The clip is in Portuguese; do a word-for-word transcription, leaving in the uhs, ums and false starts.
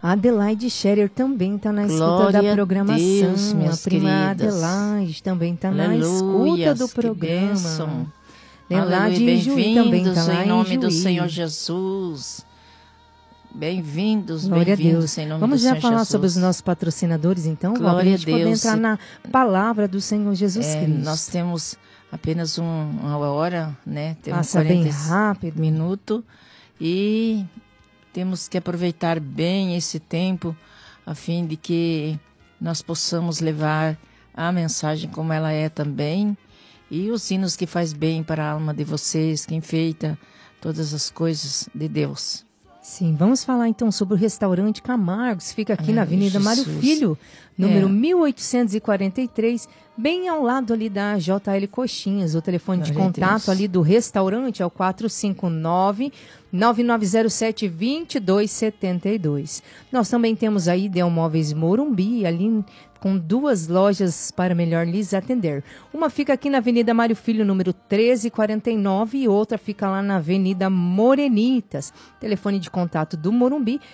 A Adelaide Scherer também está na escuta Glória da programação. Deus, minhas a prima queridas. Adelaide também está na Aleluia, escuta do que programa. bênção. Adelaide Aleluia, e Juí também bem-vindos está lá em nome em do Juí. Senhor Jesus. Bem-vindos, Glória a bem-vindos Deus. em nome Vamos do já Senhor falar Jesus. sobre os nossos patrocinadores, então, para a Glória gente a poder Deus. entrar na palavra do Senhor Jesus É, Cristo. nós temos apenas um, uma hora, né? Temos Passa bem rápido. minutos e temos que aproveitar bem esse tempo a fim de que nós possamos levar a mensagem como ela é também e os hinos que faz bem para a alma de vocês, que enfeita todas as coisas de Deus. Sim, vamos falar então sobre o restaurante Camargos, fica aqui Ai, na Avenida Jesus. Mário Filho, número É. mil oitocentos e quarenta e três, bem ao lado ali da J L Coxinhas. O telefone de Glória a contato Deus. ali do restaurante é o quatro cinco nove, nove nove zero sete, dois dois sete dois. Nós também temos aí Ideal Móveis Morumbi, ali com duas lojas para melhor lhes atender. Uma fica aqui na Avenida Mário Filho, número treze quarenta e nove, e outra fica lá na Avenida Morenitas. Telefone de contato do Morumbi